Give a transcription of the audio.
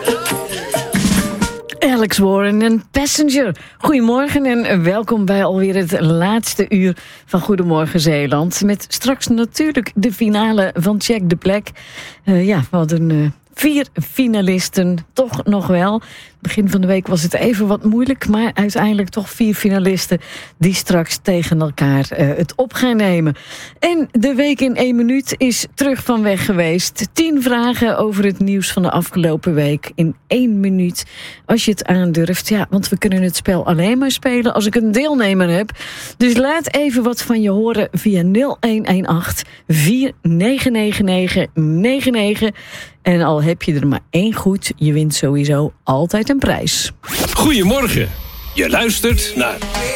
Alex Warren en Passenger. Goedemorgen en welkom bij alweer het laatste uur van Goedemorgen Zeeland. Met straks natuurlijk de finale van Check de Plek. We hadden 4 finalisten, toch nog wel. Begin van de week was het even wat moeilijk, maar uiteindelijk toch 4 finalisten die straks tegen elkaar het op gaan nemen. En de week in 1 minuut is terug van weg geweest. 10 vragen over het nieuws van de afgelopen week in 1 minuut. Als je het aandurft, want we kunnen het spel alleen maar spelen als ik een deelnemer heb. Dus laat even wat van je horen via 0118 4999 99. En al heb je er maar 1 goed, je wint sowieso altijd een prijs. Goedemorgen, je luistert naar